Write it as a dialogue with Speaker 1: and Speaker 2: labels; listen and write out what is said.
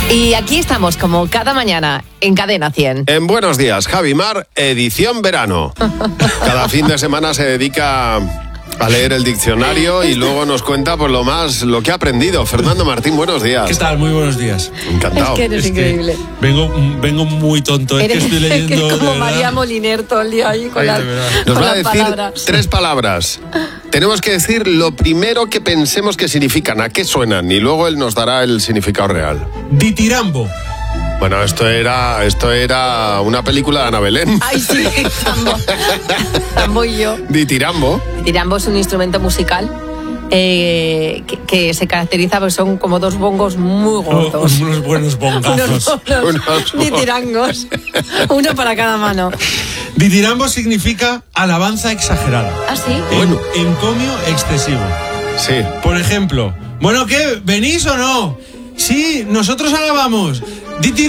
Speaker 1: Y aquí estamos, como cada mañana, en Cadena 100.
Speaker 2: En Buenos Días, Javi Mar, edición verano. Cada fin de semana se dedica a leer el diccionario y luego nos cuenta pues lo que ha aprendido. Fernando Martín, buenos días.
Speaker 3: ¿Qué tal? Muy buenos días.
Speaker 2: Encantado.
Speaker 1: Es que eres increíble.
Speaker 3: Vengo muy tonto. Es que estoy leyendo.
Speaker 1: Es como
Speaker 3: de
Speaker 1: María
Speaker 3: verdad.
Speaker 1: Moliner todo el día ahí con las
Speaker 2: Nos
Speaker 1: con
Speaker 2: va a
Speaker 1: las
Speaker 2: decir
Speaker 1: palabras.
Speaker 2: 3 palabras. Tenemos que decir lo primero que pensemos que significan, a qué suenan, y luego él nos dará el significado real.
Speaker 3: Ditirambo.
Speaker 2: Bueno, esto era una película de Ana Belén.
Speaker 1: Ay, sí, Tambo y yo.
Speaker 2: Ditirambo.
Speaker 1: Ditirambo es un instrumento musical que se caracteriza porque son como 2 bongos muy gordos.
Speaker 3: Unos buenos bongazos.
Speaker 2: Unos
Speaker 1: ditirangos. Uno para cada mano.
Speaker 3: Ditirambo significa alabanza exagerada.
Speaker 1: ¿Ah, sí?
Speaker 2: Bueno.
Speaker 3: Encomio excesivo.
Speaker 2: Sí.
Speaker 3: Por ejemplo, bueno, ¿qué? ¿Venís o no? Sí, nosotros alabamos.